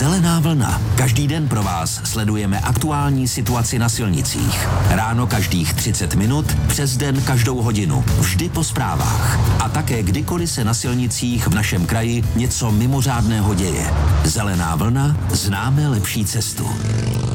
Zelená vlna. Každý den pro vás sledujeme aktuální situaci na silnicích. Ráno každých 30 minut, přes den každou hodinu. Vždy po zprávách. A také kdykoliv se na silnicích v našem kraji něco mimořádného děje. Zelená vlna, známe lepší cestu.